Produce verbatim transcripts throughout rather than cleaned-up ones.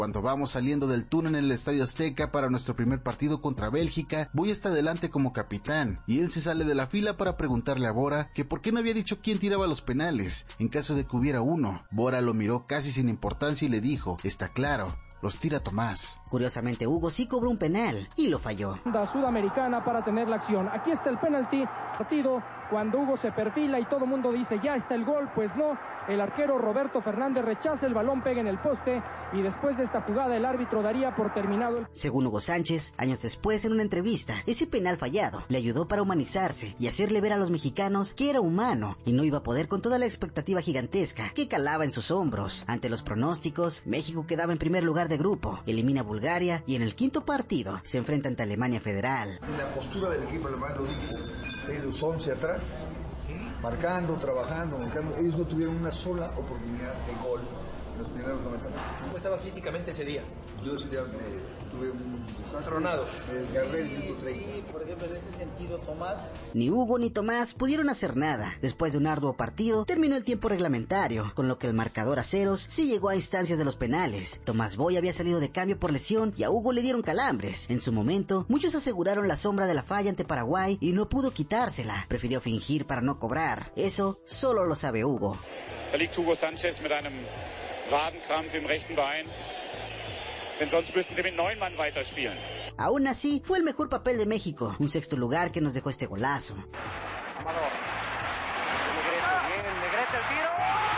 Cuando vamos saliendo del túnel en el Estadio Azteca para nuestro primer partido contra Bélgica, voy hasta adelante como capitán, y él se sale de la fila para preguntarle a Bora que por qué no había dicho quién tiraba los penales, en caso de que hubiera uno. Bora lo miró casi sin importancia y le dijo, está claro, los tira Tomás. Curiosamente, Hugo sí cobró un penal y lo falló. La sudamericana para tener la acción. Aquí está el penalti. Partido cuando Hugo se perfila y todo el mundo dice ya está el gol, pues no. El arquero Roberto Fernández rechaza el balón, pega en el poste y después de esta jugada el árbitro daría por terminado el... Según Hugo Sánchez, años después en una entrevista, ese penal fallado le ayudó para humanizarse y hacerle ver a los mexicanos que era humano y no iba a poder con toda la expectativa gigantesca que calaba en sus hombros. Ante los pronósticos, México quedaba en primer lugar de grupo, elimina a Bulgaria y en el quinto partido se enfrenta ante Alemania Federal. La postura del equipo alemán lo dice, ellos once atrás, marcando, trabajando, marcando. Ellos no tuvieron una sola oportunidad de gol en los primeros noventa minutos. ¿Cómo estabas físicamente ese día? Yo ese día me tuve un desastre. Tronado. Me desgarré el minuto treinta. Sí, por ejemplo, en ese sentido, Tomás... Ni Hugo ni Tomás pudieron hacer nada. Después de un arduo partido, terminó el tiempo reglamentario, con lo que el marcador a ceros sí llegó a instancias de los penales. Tomás Boy había salido de cambio por lesión y a Hugo le dieron calambres. En su momento, muchos aseguraron la sombra de la falla ante Paraguay y no pudo quitársela. Prefirió fingir para no cobrar. Eso solo lo sabe Hugo. Da liegt Hugo Sánchez mit einem Wadenkrampf im rechten Bein. Denn sonst müssten sie mit neun Mann weiterspielen. Aún así, fue el mejor papel de México, un sexto lugar que nos dejó este golazo. Amador. El Negrete, bien, el Negrete, el tiro.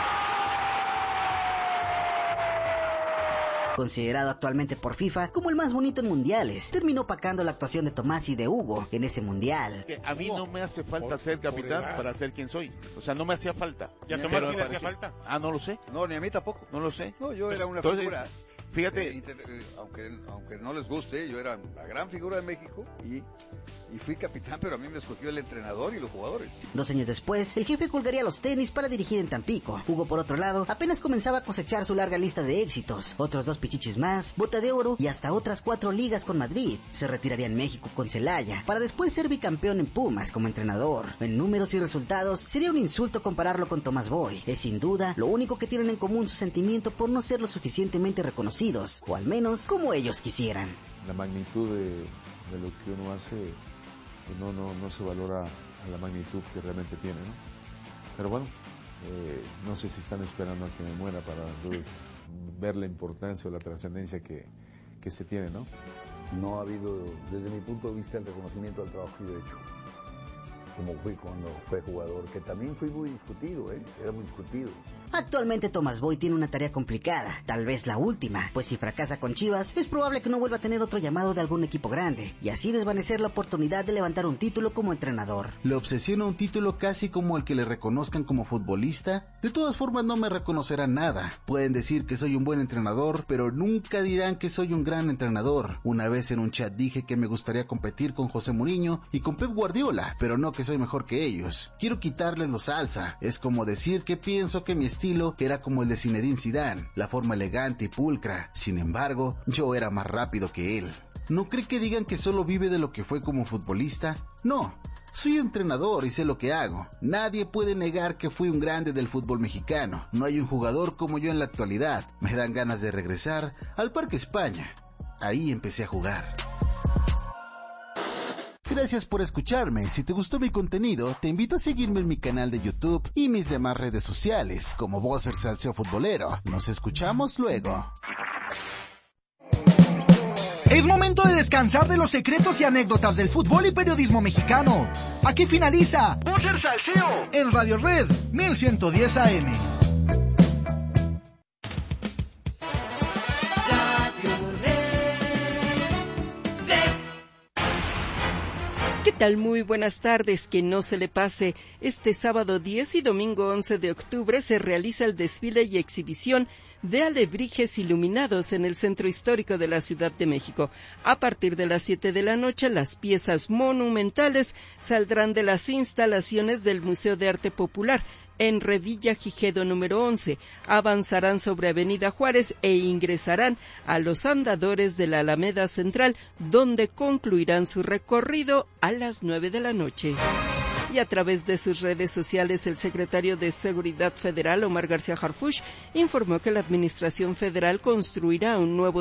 Considerado actualmente por FIFA como el más bonito en mundiales, terminó opacando la actuación de Tomás y de Hugo en ese mundial. A mí no me hace falta ser capitán para ser quien soy. O sea, no me hacía falta. ¿Y a Tomás sí le hacía falta? Ah, no lo sé. No, ni a mí tampoco. No lo sé. No, yo era una Entonces, figura. Fíjate, eh, inter, eh, aunque, aunque no les guste, yo era la gran figura de México y, y fui capitán, pero a mí me escogió el entrenador y los jugadores. Dos años después, el jefe colgaría los tenis para dirigir en Tampico. Hugo, por otro lado, apenas comenzaba a cosechar su larga lista de éxitos. Otros dos pichichis más, bota de oro y hasta otras cuatro ligas con Madrid. Se retiraría en México con Celaya, para después ser bicampeón en Pumas como entrenador. En números y resultados, sería un insulto compararlo con Tomás Boy. Es sin duda lo único que tienen en común su sentimiento por no ser lo suficientemente reconocidos, o al menos como ellos quisieran. La magnitud de, de lo que uno hace, pues no, no, no se valora a la magnitud que realmente tiene, ¿no? Pero bueno, eh, no sé si están esperando a que me muera para entonces ver la importancia o la trascendencia que, que se tiene, ¿no? No ha habido, desde mi punto de vista, el reconocimiento al trabajo que yo he hecho, como fui cuando fue jugador, que también fui muy discutido, ¿eh? Era muy discutido. Actualmente Tomás Boy tiene una tarea complicada, tal vez la última, pues si fracasa con Chivas, es probable que no vuelva a tener otro llamado de algún equipo grande, y así desvanecer la oportunidad de levantar un título como entrenador. ¿Le obsesiona un título casi como el que le reconozcan como futbolista? De todas formas no me reconocerán nada. Pueden decir que soy un buen entrenador, pero nunca dirán que soy un gran entrenador. Una vez en un chat dije que me gustaría competir con José Mourinho y con Pep Guardiola, pero no que soy mejor que ellos. Quiero quitarles los salsa. Es como decir que pienso que mi estilo era como el de Zinedine Zidane, la forma elegante y pulcra. Sin embargo, yo era más rápido que él. ¿No cree que digan que solo vive de lo que fue como futbolista? No, soy entrenador y sé lo que hago. Nadie puede negar que fui un grande del fútbol mexicano. No hay un jugador como yo en la actualidad. Me dan ganas de regresar al Parque España. Ahí empecé a jugar. Gracias por escucharme. Si te gustó mi contenido, te invito a seguirme en mi canal de YouTube y mis demás redes sociales, como Bosser Salseo Futbolero. Nos escuchamos luego. Es momento de descansar de los secretos y anécdotas del fútbol y periodismo mexicano. Aquí finaliza Bosser Salseo en Radio Red mil ciento diez A M. ¿Qué tal? Muy buenas tardes. Que no se le pase. Este sábado diez y domingo once de octubre se realiza el desfile y exhibición de alebrijes iluminados en el centro histórico de la Ciudad de México. A partir de las siete de la noche, las piezas monumentales saldrán de las instalaciones del Museo de Arte Popular en Revilla Gijedo número once, avanzarán sobre Avenida Juárez e ingresarán a los andadores de la Alameda Central, donde concluirán su recorrido a las nueve de la noche. Y a través de sus redes sociales, el secretario de Seguridad Federal, Omar García Harfuch, informó que la Administración Federal construirá un nuevo